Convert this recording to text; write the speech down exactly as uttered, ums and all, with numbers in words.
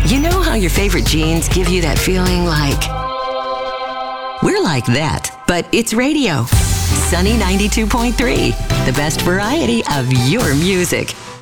You know how your favorite jeans give you that feeling like... We're like that, but it's radio. Sunny ninety-two point three, the best variety of your music.